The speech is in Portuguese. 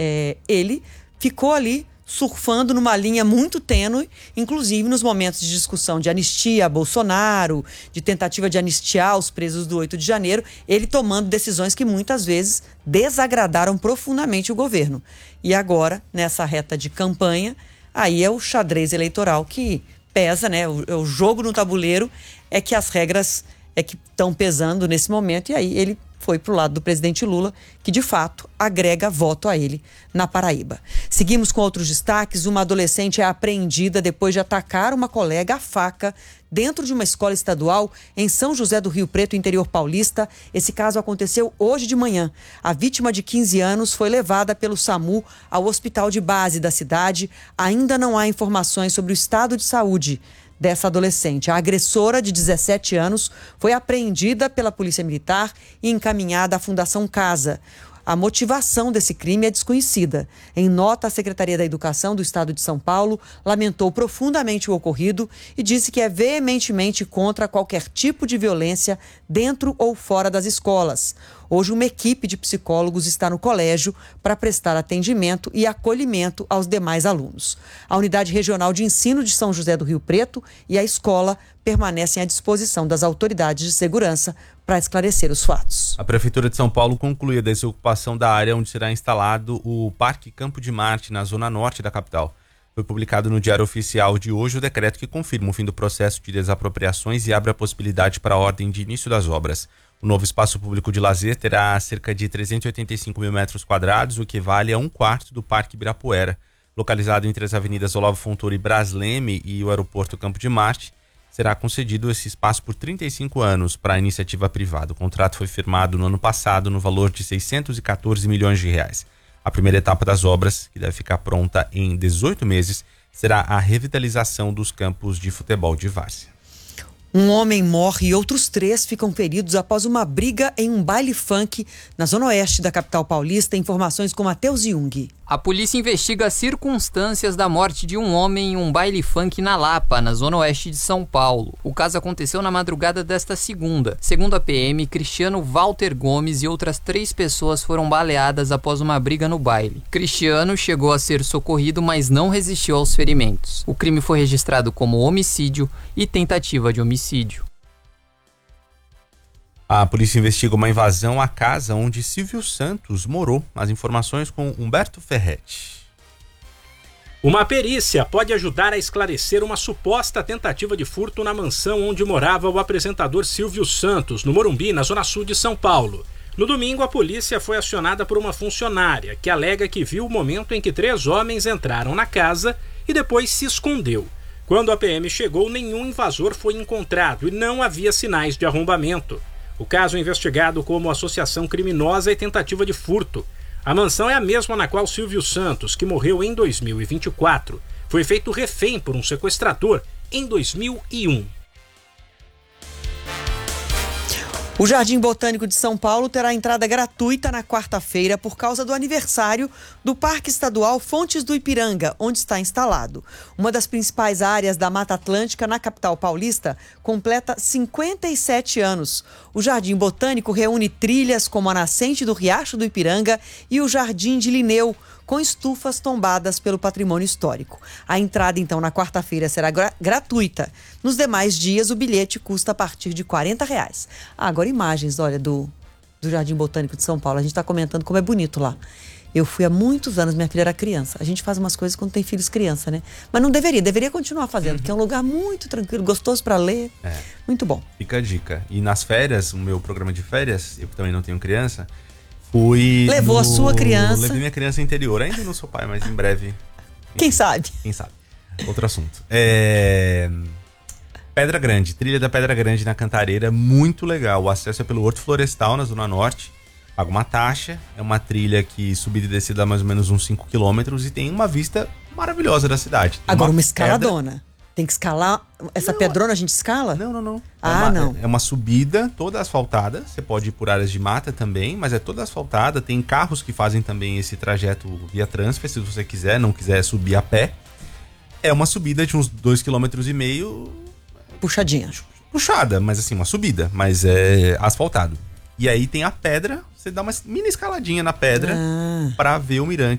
ele ficou ali surfando numa linha muito tênue, inclusive nos momentos de discussão de anistia a Bolsonaro, de tentativa de anistiar os presos do 8 de janeiro, ele tomando decisões que muitas vezes desagradaram profundamente o governo. E agora, nessa reta de campanha, aí é o xadrez eleitoral que pesa, né? O jogo no tabuleiro é que as regras é que estão pesando nesse momento, e aí ele foi para o lado do presidente Lula, que de fato agrega voto a ele na Paraíba. Seguimos com outros destaques. Uma adolescente é apreendida depois de atacar uma colega à faca dentro de uma escola estadual em São José do Rio Preto, interior paulista. Esse caso aconteceu hoje de manhã. A vítima de 15 anos foi levada pelo SAMU ao hospital de base da cidade. Ainda não há informações sobre o estado de saúde dessa adolescente. A agressora, de 17 anos, foi apreendida pela Polícia Militar e encaminhada à Fundação Casa. A motivação desse crime é desconhecida. Em nota, a Secretaria da Educação do Estado de São Paulo lamentou profundamente o ocorrido e disse que é veementemente contra qualquer tipo de violência dentro ou fora das escolas. Hoje, uma equipe de psicólogos está no colégio para prestar atendimento e acolhimento aos demais alunos. A Unidade Regional de Ensino de São José do Rio Preto e a escola permanecem à disposição das autoridades de segurança para esclarecer os fatos. A Prefeitura de São Paulo concluiu a desocupação da área onde será instalado o Parque Campo de Marte, na zona norte da capital. Foi publicado no Diário Oficial de hoje o decreto que confirma o fim do processo de desapropriações e abre a possibilidade para a ordem de início das obras. O novo espaço público de lazer terá cerca de 385 mil metros quadrados, o que equivale a 1/4 do Parque Ibirapuera. Localizado entre as avenidas Olavo Fontoura e Brás Leme e o aeroporto Campo de Marte, será concedido esse espaço por 35 anos para a iniciativa privada. O contrato foi firmado no ano passado no valor de 614 milhões de reais. A primeira etapa das obras, que deve ficar pronta em 18 meses, será a revitalização dos campos de futebol de várzea. Um homem morre e outros 3 ficam feridos após uma briga em um baile funk na zona oeste da capital paulista. Informações com Matheus Jung. A polícia investiga as circunstâncias da morte de um homem em um baile funk na Lapa, na zona oeste de São Paulo. O caso aconteceu na madrugada desta segunda. Segundo a PM, Cristiano Walter Gomes e outras 3 pessoas foram baleadas após uma briga no baile. Cristiano chegou a ser socorrido, mas não resistiu aos ferimentos. O crime foi registrado como homicídio e tentativa de homicídio. A polícia investiga uma invasão à casa onde Silvio Santos morou. As informações com Humberto Ferretti. Uma perícia pode ajudar a esclarecer uma suposta tentativa de furto na mansão onde morava o apresentador Silvio Santos, no Morumbi, na zona sul de São Paulo. No domingo, a polícia foi acionada por uma funcionária que alega que viu o momento em que 3 homens entraram na casa e depois se escondeu. Quando a PM chegou, nenhum invasor foi encontrado e não havia sinais de arrombamento. O caso é investigado como associação criminosa e tentativa de furto. A mansão é a mesma na qual Silvio Santos, que morreu em 2024, foi feito refém por um sequestrador em 2001. O Jardim Botânico de São Paulo terá entrada gratuita na quarta-feira por causa do aniversário do Parque Estadual Fontes do Ipiranga, onde está instalado. Uma das principais áreas da Mata Atlântica na capital paulista completa 57 anos. O Jardim Botânico reúne trilhas como a nascente do Riacho do Ipiranga e o Jardim de Linneu, com estufas tombadas pelo patrimônio histórico. A entrada, então, na quarta-feira será gratuita. Nos demais dias, o bilhete custa a partir de R$40. Agora, imagens, olha, do Jardim Botânico de São Paulo. A gente está comentando como é bonito lá. Eu fui há muitos anos, minha filha era criança. A gente faz umas coisas quando tem filhos criança, né? Mas não deveria continuar fazendo, porque é um lugar muito tranquilo, gostoso para ler. Muito bom. Fica a dica. E nas férias, o meu programa de férias, eu também não tenho criança, levou a sua criança. Levei minha criança interior. Ainda não sou pai, mas em breve. Enfim, quem sabe? Quem sabe. Outro assunto. Pedra Grande, trilha da Pedra Grande na Cantareira, muito legal. O acesso é pelo Horto Florestal, na Zona Norte. Paga uma taxa. É uma trilha que subida e descida dá mais ou menos uns 5 quilômetros e tem uma vista maravilhosa da cidade. Tem agora, uma escaladona. Tem que escalar. Essa pedrona a gente escala? Não. Não. É uma subida toda asfaltada. Você pode ir por áreas de mata também, mas é toda asfaltada. Tem carros que fazem também esse trajeto via transfer, se você quiser, não quiser subir a pé. É uma subida de uns 2,5 km. Puxadinha. Puxada, mas assim, uma subida. Mas é asfaltado. E aí tem a pedra, você dá uma mini escaladinha na pedra pra ver o mirante